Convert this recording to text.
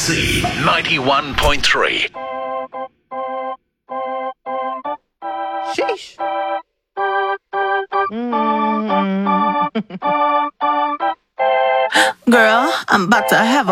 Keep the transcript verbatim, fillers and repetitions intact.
C ninety-one point three. Sheesh. Mm. Girl, I'm about to have a